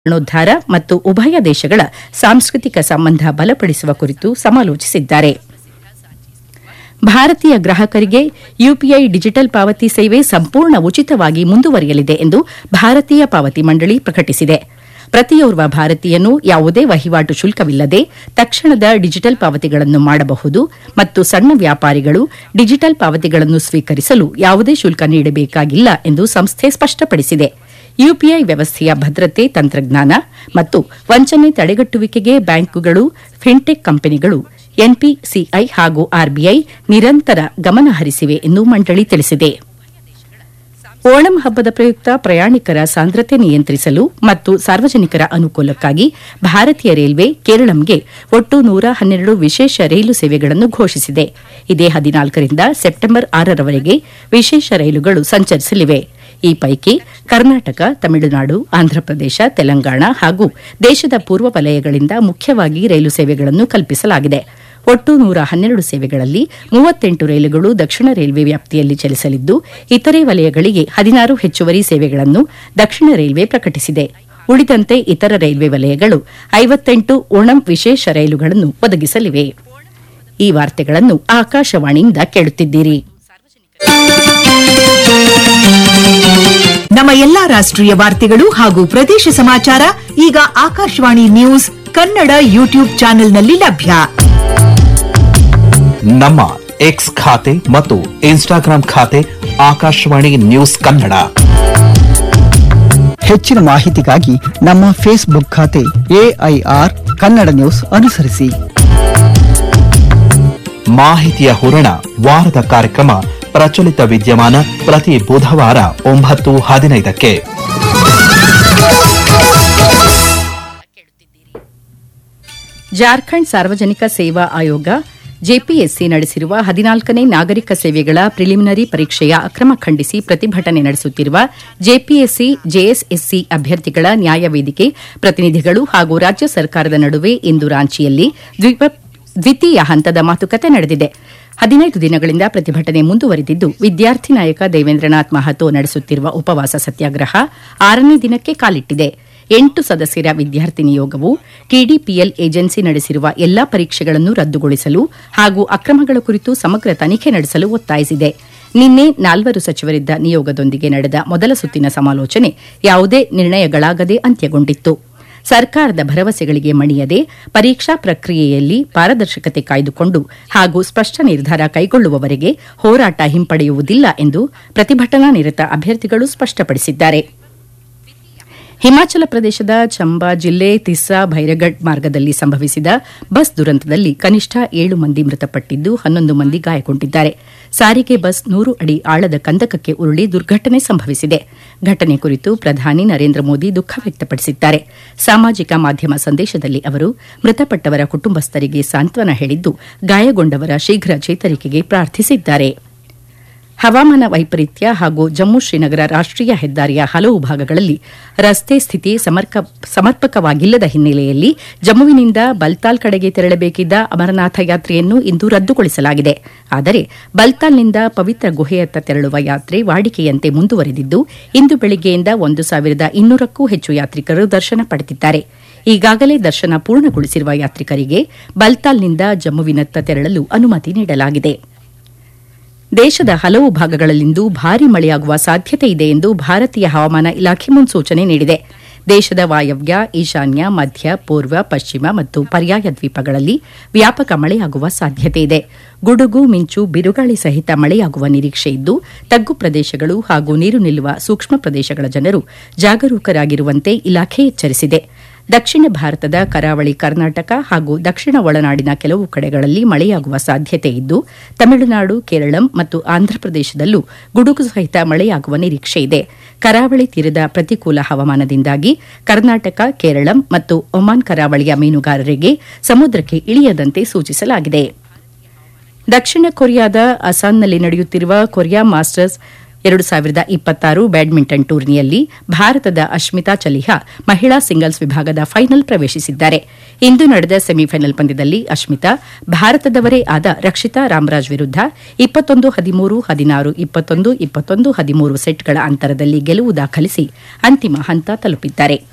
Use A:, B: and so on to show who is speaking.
A: ಜೀವನೋದ್ಧಾರ ಮತ್ತು ಉಭಯ ದೇಶಗಳ ಸಾಂಸ್ಕೃತಿಕ ಸಂಬಂಧ ಬಲಪಡಿಸುವ ಕುರಿತು ಸಮಾಲೋಚಿಸಿದ್ದಾರೆ. ಭಾರತೀಯ ಗ್ರಾಹಕರಿಗೆ ಯುಪಿಐ ಡಿಜಿಟಲ್ ಪಾವತಿ ಸೇವೆ ಸಂಪೂರ್ಣ ಉಚಿತವಾಗಿ ಮುಂದುವರಿಯಲಿದೆ ಎಂದು ಭಾರತೀಯ ಪಾವತಿ ಮಂಡಳಿ ಪ್ರಕಟಿಸಿದೆ. ಪ್ರತಿಯೋರ್ವ ಭಾರತೀಯನೂ ಯಾವುದೇ ವಹಿವಾಟು ಶುಲ್ಕವಿಲ್ಲದೆ ತಕ್ಷಣದ ಡಿಜಿಟಲ್ ಪಾವತಿಗಳನ್ನು ಮಾಡಬಹುದು ಮತ್ತು ಸಣ್ಣ ವ್ಯಾಪಾರಿಗಳು ಡಿಜಿಟಲ್ ಪಾವತಿಗಳನ್ನು ಸ್ವೀಕರಿಸಲು ಯಾವುದೇ ಶುಲ್ಕ ನೀಡಬೇಕಾಗಿಲ್ಲ ಎಂದು ಸಂಸ್ಥೆ ಸ್ಪಷ್ಟಪಡಿಸಿದೆ. ಯುಪಿಐ ವ್ಯವಸ್ಥೆಯ ಭದ್ರತೆ, ತಂತ್ರಜ್ಞಾನ ಮತ್ತು ವಂಚನೆ ತಡೆಗಟ್ಟುವಿಕೆಗೆ ಬ್ಯಾಂಕುಗಳು, ಫಿನ್ಟೆಕ್ ಕಂಪನಿಗಳು, ಎನ್ಪಿಸಿಐ ಹಾಗೂ ಆರ್ಬಿಐ ನಿರಂತರ ಗಮನ ಹರಿಸಿವೆ ಎಂದು ಮಂಡಳಿ ತಿಳಿಸಿದೆ. ಓಣಂ ಹಬ್ಬದ ಪ್ರಯುಕ್ತ ಪ್ರಯಾಣಿಕರ ಸಾಂದ್ರತೆ ನಿಯಂತ್ರಿಸಲು ಮತ್ತು ಸಾರ್ವಜನಿಕರ ಅನುಕೂಲಕ್ಕಾಗಿ ಭಾರತೀಯ ರೈಲ್ವೆ ಕೇರಳಂಗೆ ಒಟ್ಟು 112 ವಿಶೇಷ ರೈಲು ಸೇವೆಗಳನ್ನು ಘೋಷಿಸಿದೆ. ಇದೇ 14ರಿಂದ ಸೆಪ್ಟೆಂಬರ್ 6ರವರೆಗೆ ವಿಶೇಷ ರೈಲುಗಳು ಸಂಚರಿಸಲಿವೆ. ಈ ಪೈಕಿ ಕರ್ನಾಟಕ, ತಮಿಳುನಾಡು, ಆಂಧ್ರಪ್ರದೇಶ, ತೆಲಂಗಾಣ ಹಾಗೂ ದೇಶದ ಪೂರ್ವ ವಲಯಗಳಿಂದ ಮುಖ್ಯವಾಗಿ ರೈಲು ಸೇವೆಗಳನ್ನು ಕಲ್ಪಿಸಲಾಗಿದೆ. ಒಟ್ಟು 112 ಸೇವೆಗಳಲ್ಲಿ 38 ರೈಲುಗಳು ದಕ್ಷಿಣ ರೈಲ್ವೆ ವ್ಯಾಪ್ತಿಯಲ್ಲಿ ಚಲಿಸಲಿದ್ದು, ಇತರೆ ವಲಯಗಳಿಗೆ 16 ಹೆಚ್ಚುವರಿ ಸೇವೆಗಳನ್ನು ದಕ್ಷಿಣ ರೈಲ್ವೆ ಪ್ರಕಟಿಸಿದೆ. ಉಳಿದಂತೆ ಇತರ ರೈಲ್ವೆ ವಲಯಗಳು 58 ಓಣಂ ವಿಶೇಷ ರೈಲುಗಳನ್ನು ಒದಗಿಸಲಿವೆ. ಈ ವಾರ್ತೆಗಳನ್ನು ಆಕಾಶವಾಣಿಯಿಂದ ಕೇಳುತ್ತಿದ್ದೀರಿ.
B: ನಮ್ಮ ಎಲ್ಲಾ ರಾಷ್ಟ್ರೀಯ ವಾರ್ತೆಗಳು ಹಾಗೂ ಪ್ರದೇಶ ಸಮಾಚಾರ ಈಗ ಆಕಾಶವಾಣಿ ನ್ಯೂಸ್ ಕನ್ನಡ ಯೂಟ್ಯೂಬ್ ಚಾನೆಲ್ನಲ್ಲಿ ಲಭ್ಯ.
C: ನಮ್ಮ ಎಕ್ಸ್ ಖಾತೆ ಮತ್ತು ಇನ್ಸ್ಟಾಗ್ರಾಂ ಖಾತೆ ಆಕಾಶವಾಣಿ ನ್ಯೂಸ್ ಕನ್ನಡ.
D: ಹೆಚ್ಚಿನ ಮಾಹಿತಿಗಾಗಿ ನಮ್ಮ ಫೇಸ್ಬುಕ್ ಖಾತೆ ಎಐಆರ್ ಕನ್ನಡ ನ್ಯೂಸ್ ಅನುಸರಿಸಿ.
C: ಮಾಹಿತಿಯ ಹೂರಣ ವಾರದ ಕಾರ್ಯಕ್ರಮ ಪ್ರಚಲಿತ ವಿದ್ಯಮಾನ ಪ್ರತಿ ಬುಧವಾರ 9:15ಕ್ಕೆ.
A: ಜಾರ್ಖಂಡ್ ಸಾರ್ವಜನಿಕ ಸೇವಾ ಆಯೋಗ ಜೆಪಿಎಸ್ಸಿ ನಡೆಸಿರುವ 14ನೇ ನಾಗರಿಕ ಸೇವೆಗಳ ಪ್ರಿಲಿಮಿನರಿ ಪರೀಕ್ಷೆಯ ಅಕ್ರಮ ಖಂಡಿಸಿ ಪ್ರತಿಭಟನೆ ನಡೆಸುತ್ತಿರುವ ಜೆಪಿಎಸ್ಸಿ, ಜೆಎಸ್ಎಸ್ಸಿ ಅಭ್ಯರ್ಥಿಗಳ ನ್ಯಾಯ ವೇದಿಕೆ ಪ್ರತಿನಿಧಿಗಳು ಹಾಗೂ ರಾಜ್ಯ ಸರ್ಕಾರದ ನಡುವೆ ಇಂದು ರಾಂಚಿಯಲ್ಲಿ ದ್ವಿತೀಯ ಹಂತದ ಮಾತುಕತೆ ನಡೆದಿದೆ. 15 ದಿನಗಳಿಂದ ಪ್ರತಿಭಟನೆ ಮುಂದುವರೆದಿದ್ದು, ವಿದ್ಯಾರ್ಥಿ ನಾಯಕ ದೇವೇಂದ್ರನಾಥ್ ಮಹತೋ ನಡೆಸುತ್ತಿರುವ ಉಪವಾಸ ಸತ್ಯಾಗ್ರಹ 6ನೇ ದಿನಕ್ಕೆ ಕಾಲಿಟ್ಟಿದೆ. 8 ಸದಸ್ಯರ ವಿದ್ಯಾರ್ಥಿ ನಿಯೋಗವು ಟಿಡಿಪಿಎಲ್ ಏಜೆನ್ಸಿ ನಡೆಸಿರುವ ಎಲ್ಲಾ ಪರೀಕ್ಷೆಗಳನ್ನು ರದ್ದುಗೊಳಿಸಲು ಹಾಗೂ ಅಕ್ರಮಗಳ ಕುರಿತು ಸಮಗ್ರ ತನಿಖೆ ನಡೆಸಲು ಒತ್ತಾಯಿಸಿದೆ. ನಿನ್ನೆ 4 ಸಚಿವರಿದ್ದ ನಿಯೋಗದೊಂದಿಗೆ ನಡೆದ ಮೊದಲ ಸುತ್ತಿನ ಸಮಾಲೋಚನೆ ಯಾವುದೇ ನಿರ್ಣಯಗಳಾಗದೆ ಅಂತ್ಯಗೊಂಡಿತ್ತು. ಸರ್ಕಾರದ ಭರವಸೆಗಳಿಗೆ ಮಣಿಯದೆ ಪರೀಕ್ಷಾ ಪ್ರಕ್ರಿಯೆಯಲ್ಲಿ ಪಾರದರ್ಶಕತೆ ಕಾಯ್ದುಕೊಂಡು ಹಾಗೂ ಸ್ಪಷ್ಟ ನಿರ್ಧಾರ ಕೈಗೊಳ್ಳುವವರೆಗೆ ಹೋರಾಟ ಹಿಂಪಡೆಯುವುದಿಲ್ಲ ಎಂದು ಪ್ರತಿಭಟನಾ ನಿರತ ಅಭ್ಯರ್ಥಿಗಳು ಸ್ಪಷ್ಟಪಡಿಸಿದ್ದಾರೆ. ಹಿಮಾಚಲ ಪ್ರದೇಶದ ಚಂಬಾ ಜಿಲ್ಲೆ ತಿಸ್ಸಾ ಭೈರಗಢ್ ಮಾರ್ಗದಲ್ಲಿ ಸಂಭವಿಸಿದ ಬಸ್ ದುರಂತದಲ್ಲಿ ಕನಿಷ್ಠ 7 ಮಂದಿ ಮೃತಪಟ್ಟಿದ್ದು, 11 ಮಂದಿ ಗಾಯಗೊಂಡಿದ್ದಾರೆ. ಸಾರಿಗೆ ಬಸ್ 100 ಅಡಿ ಆಳದ ಕಂದಕಕ್ಕೆ ಉರುಳಿ ದುರ್ಘಟನೆ ಸಂಭವಿಸಿದೆ. ಘಟನೆ ಕುರಿತು ಪ್ರಧಾನಿ ನರೇಂದ್ರ ಮೋದಿ ದುಃಖ ವ್ಯಕ್ತಪಡಿಸಿದ್ದಾರೆ. ಸಾಮಾಜಿಕ ಮಾಧ್ಯಮ ಸಂದೇಶದಲ್ಲಿ ಅವರು ಮೃತಪಟ್ಟವರ ಕುಟುಂಬಸ್ಥರಿಗೆ ಸಾಂತ್ವನ ಹೇಳಿದ್ದು, ಗಾಯಗೊಂಡವರ ಶೀಘ್ರ ಚೇತರಿಕೆಗೆ ಪ್ರಾರ್ಥಿಸಿದ್ದಾರೆ. ಹವಾಮಾನ ವೈಪರೀತ್ಯ ಹಾಗೂ ಜಮ್ಮು ಶ್ರೀನಗರ ರಾಷ್ಟೀಯ ಹೆದ್ದಾರಿಯ ಹಲವು ಭಾಗಗಳಲ್ಲಿ ರಸ್ತೆ ಸ್ಥಿತಿ ಸಮರ್ಪಕವಾಗಿಲ್ಲದ ಹಿನ್ನೆಲೆಯಲ್ಲಿ ಜಮ್ಮುವಿನಿಂದ ಬಲ್ತಾಲ್ ಕಡೆಗೆ ತೆರಳಬೇಕಿದ್ದ ಅಮರನಾಥ ಯಾತ್ರೆಯನ್ನು ಇಂದು ರದ್ದುಗೊಳಿಸಲಾಗಿದೆ. ಆದರೆ ಬಲ್ತಾಲ್ನಿಂದ ಪವಿತ್ರ ಗುಹೆಯತ್ತ ತೆರಳುವ ಯಾತ್ರೆ ವಾಡಿಕೆಯಂತೆ ಮುಂದುವರೆದಿದ್ದು, ಇಂದು ಬೆಳಗ್ಗೆಯಿಂದ 1200ಕ್ಕೂ ಹೆಚ್ಚು ಯಾತ್ರಿಕರು ದರ್ಶನ ಪಡೆದಿದ್ದಾರೆ. ಈಗಾಗಲೇ ದರ್ಶನ ಪೂರ್ಣಗೊಳಿಸಿರುವ ಯಾತ್ರಿಕರಿಗೆ ಬಲ್ತಾಲ್ನಿಂದ ಜಮ್ಮುವಿನತ್ತ ತೆರಳಲು ಅನುಮತಿ ನೀಡಲಾಗಿದೆ. ದೇಶದ ಹಲವು ಭಾಗಗಳಲ್ಲಿಂದು ಭಾರೀ ಮಳೆಯಾಗುವ ಸಾಧ್ಯತೆ ಇದೆ ಎಂದು ಭಾರತೀಯ ಹವಾಮಾನ ಇಲಾಖೆ ಮುನ್ಸೂಚನೆ ನೀಡಿದೆ. ದೇಶದ ವಾಯವ್ಯ, ಈಶಾನ್ಯ, ಮಧ್ಯ, ಪೂರ್ವ, ಪಶ್ಚಿಮ ಮತ್ತು ಪರ್ಯಾಯ ದ್ವೀಪಗಳಲ್ಲಿ ವ್ಯಾಪಕ ಮಳೆಯಾಗುವ ಸಾಧ್ಯತೆ ಇದೆ. ಗುಡುಗು, ಮಿಂಚು, ಬಿರುಗಾಳಿ ಸಹಿತ ಮಳೆಯಾಗುವ ನಿರೀಕ್ಷೆ ಇದ್ದು, ತಗ್ಗು ಪ್ರದೇಶಗಳು ಹಾಗೂ ನೀರು ನಿಲ್ಲುವ ಸೂಕ್ಷ್ಮ ಪ್ರದೇಶಗಳ ಜನರು ಜಾಗರೂಕರಾಗಿರುವಂತೆ ಇಲಾಖೆ ಎಚ್ಚರಿಸಿದೆ. ದಕ್ಷಿಣ ಭಾರತದ ಕರಾವಳಿ ಕರ್ನಾಟಕ ಹಾಗೂ ದಕ್ಷಿಣ ಒಳನಾಡಿನ ಕೆಲವು ಕಡೆಗಳಲ್ಲಿ ಮಳೆಯಾಗುವ ಸಾಧ್ಯತೆ ಇದ್ದು, ತಮಿಳುನಾಡು, ಕೇರಳಂ ಮತ್ತು ಆಂಧ್ರಪ್ರದೇಶದಲ್ಲೂ ಗುಡುಗು ಸಹಿತ ಮಳೆಯಾಗುವ ನಿರೀಕ್ಷೆ ಇದೆ. ಕರಾವಳಿ ತೀರದ ಪ್ರತಿಕೂಲ ಹವಾಮಾನದಿಂದಾಗಿ ಕರ್ನಾಟಕ, ಕೇರಳಂ ಮತ್ತು ಒಮಾನ್ ಕರಾವಳಿಯ ಮೀನುಗಾರರಿಗೆ ಸಮುದ್ರಕ್ಕೆ ಇಳಿಯದಂತೆ ಸೂಚಿಸಲಾಗಿದೆ. ದಕ್ಷಿಣ ಕೊರಿಯಾದ ಅಸಾನ್ನಲ್ಲಿ ನಡೆಯುತ್ತಿರುವ ಕೊರಿಯಾ ಮಾಸ್ಟರ್ಸ್ 2026 ಬ್ಯಾಡ್ಮಿಂಟನ್ ಟೂರ್ನಿಯಲ್ಲಿ ಭಾರತದ ಅಶ್ಮಿತಾ ಚಲಿಹಾ ಮಹಿಳಾ ಸಿಂಗಲ್ಸ್ ವಿಭಾಗದ ಫೈನಲ್ ಪ್ರವೇಶಿಸಿದ್ದಾರೆ. ಇಂದು ನಡೆದ ಸೆಮಿಫೈನಲ್ ಪಂದ್ಯದಲ್ಲಿ ಅಶ್ಮಿತಾ ಭಾರತದವರೇ ಆದ ರಕ್ಷಿತಾ ರಾಮರಾಜ್ ವಿರುದ್ಧ 21-13, 16-21, 21-13 ಸೆಟ್ಗಳ ಅಂತರದಲ್ಲಿ ಗೆಲುವು ದಾಖಲಿಸಿ ಅಂತಿಮ ಹಂತ ತಲುಪಿದ್ದಾರೆ.